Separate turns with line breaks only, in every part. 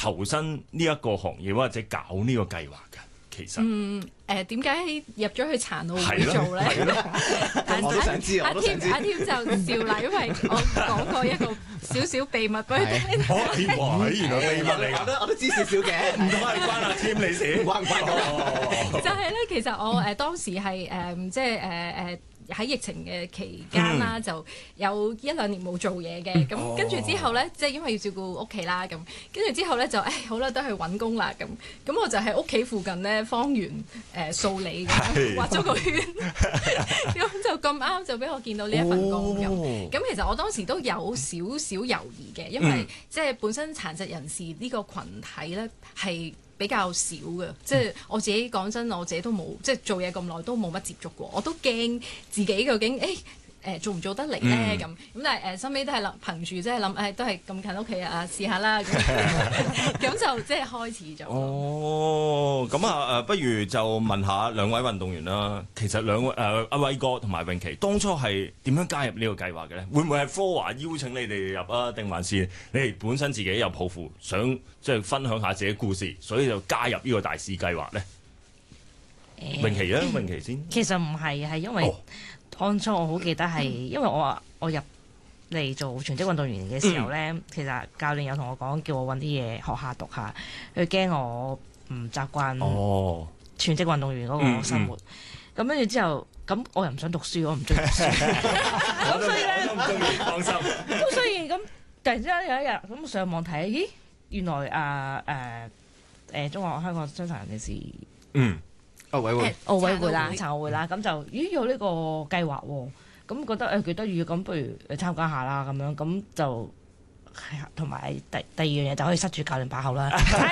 投身呢一個行業或者搞呢個計劃㗎？其實
點解入咗去殘奧會做咧？
我都想知，
阿添就笑啦，因為我講過一個少少秘密俾佢聽。
哇！原來秘密嚟㗎，
我都知少少嘅，
唔係關阿添你事，
關唔關我？
就係咧，其實我當時係即係喺疫情嘅期間啦，就有1-2年冇做嘢嘅，咁跟住之後咧，即係因為要照顧屋企啦，咁跟住之後咧就好啦，都去揾工啦，咁我就喺屋企附近咧方圓數里咁畫咗個圈，咁就咁啱就俾我見到呢一份工咁其實我當時都有少少猶豫嘅，因為即係本身殘疾人士呢個群體咧係比較少嘅，即係我自己講真，我自己都冇即係做嘢咁耐都冇乜接觸過，我都驚自己究竟做唔做得嚟咧咁，但係收尾都係憑住即係諗都係咁近屋企啊，試下啦咁就即係開始咗。
咁不如就問下兩位運動員啦。其實兩位阿威哥同埋詠琪當初係點樣加入呢個計劃嘅咧？會唔會係科華邀請你哋入啊？定還是你哋本身自己有抱負，想即係分享下自己故事，所以就加入呢個大使計劃咧？詠琪啊，詠琪先。
其實唔係，係因為當初我好記得係，因為我入嚟做全職運動員嘅時候咧，其實教練有同我講，叫我揾啲嘢學下讀下，佢驚我唔習慣全職運動員嗰個生活。咁跟住之後，咁我又唔想讀書，我唔中意讀書。咁所以咧，
我都唔中意，放心。
咁所以咁突然之間有一日咁上網睇，咦，原來中國香港傷殘人士
奧委會
啦，殘奧會啦，咁就有呢個計劃喎，咁覺得幾得意，咁不如參加下啦，咁樣咁就同埋第二樣嘢就可以塞住教練把口啦。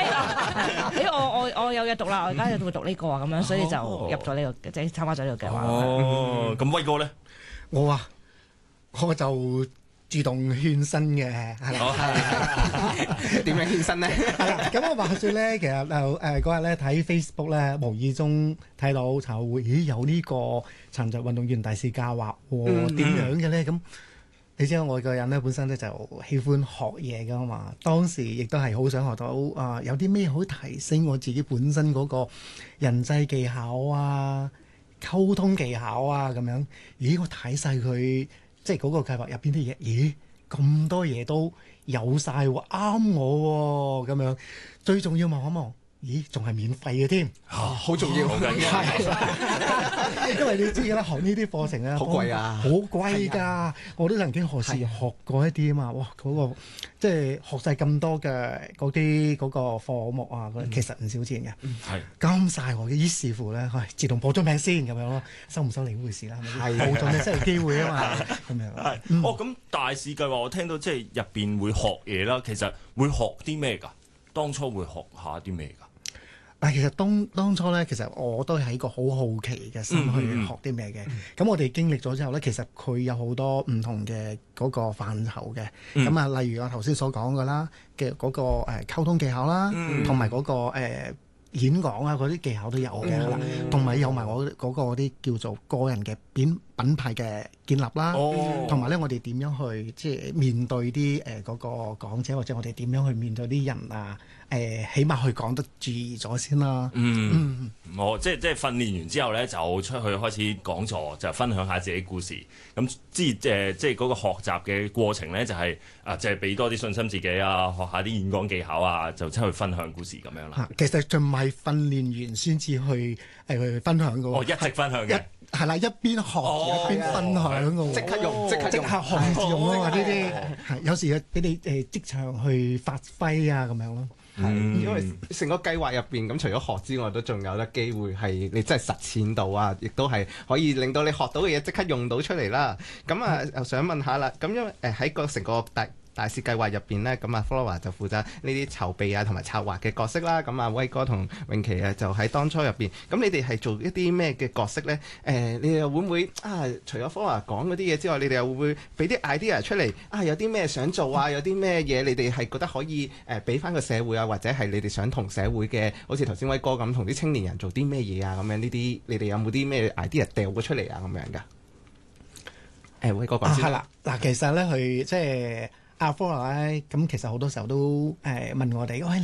我有嘢讀啦，我而家要讀呢個啊，咁樣所以就入咗呢個即係參加咗呢個計劃。
咁威哥咧？
我就自動獻身嘅，係啦。
點樣獻身咧？
咁我話説咧，其實就嗰日咧睇 Facebook 咧，無意中睇到殘奧會，有呢個殘疾運動員大使計劃喎，點樣嘅咧？咁你知我個人咧本身咧就喜歡學嘢噶嘛，當時亦都係好想學到有啲咩好提升我自己本身嗰個人際技巧啊、溝通技巧啊咁樣。咦，我睇晒佢。即係嗰個計劃入邊啲嘢，咦咁多嘢都有晒喎，啱我喎咁樣。最重要望一望，咦仲係免費嘅添，
好重要，好緊要。
因為你知啦，學呢啲課程咧
好貴啊，
好貴㗎。我都曾經學過一啲啊嘛，哇嗰個即係學晒咁多嘅嗰個課目啊，其實唔少錢嘅，啱晒喎。於是乎咧，自動報咗名先咁樣咯，收唔收你回事啦，係冇咗你真係機會啊嘛，咁樣。
咁大使計劃我聽到即係入邊會學嘢啦，其實會學啲咩㗎？當初會學下啲咩㗎？
其實當初咧，其實我都係一個好好奇嘅心去學啲咩嘅。咁我哋經歷咗之後咧，其實佢有好多唔同嘅嗰個範疇嘅。咁例如我頭先所講嘅啦嘅嗰個溝通技巧啦，同埋嗰個演講啊嗰啲技巧都有嘅啦。同埋有埋我嗰個啲叫做個人嘅品牌嘅建立啦。同埋咧，我哋點樣去即係面對啲嗰個講者，或者我哋點樣去面對啲人啊？起碼去講得注意咗先啦。
我即係訓練完之後咧，就出去開始講座，就分享下自己故事。咁即係嗰個學習嘅過程咧，就係即係俾多啲信心自己啊，學下啲演講技巧啊，就出去分享故事咁樣啦。
其實仲唔係訓練完先至去分享嘅喎。
一直分享嘅。
係啦，一邊學一邊分享嘅喎。
即刻用，即刻
學以致用啊嘛！呢啲係有時俾你職場去發揮啊咁樣咯。
因為成個計劃入邊咁，除咗學之外，都仲有得機會係你真係實踐到啊，亦都係可以令到你學到嘅嘢即刻用到出嚟啦。咁又想問下啦，咁因為喺個成個大使計劃入邊呢，咁Flora 就負責呢啲籌備啊同埋策劃嘅角色啦。咁威哥同詠琪就喺當初入邊。咁你哋係做一啲咩嘅角色呢？你哋又會唔會除咗 Flora 講嗰啲嘢之外，你哋又會唔會俾啲 idea 出嚟？有啲咩想做啊？有啲咩嘢你哋係覺得可以俾翻個社會啊？或者係你哋想同社會嘅，好似頭先威哥咁，同啲青年人做啲咩嘢啊？咁樣呢啲，你哋有冇啲咩 idea 掉咗出嚟啊？咁樣㗎？威哥講先。
係啦，嗱，其實咧佢即係。Flora 咧，咁其實好多時候都問我哋，喂，